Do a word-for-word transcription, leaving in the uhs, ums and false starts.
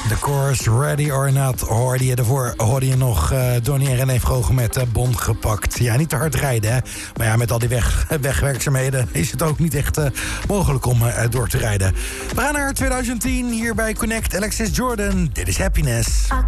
De chorus Ready or Not hoorde je. Daarvoor hoorde je nog uh, Donnie en René Vroger met uh, Bon gepakt. Ja, niet te hard rijden, hè. Maar ja, met al die weg, wegwerkzaamheden is het ook niet echt uh, mogelijk om uh, door te rijden. We gaan naar twintig tien hier bij Connect. Alexis Jordan, dit is Happiness.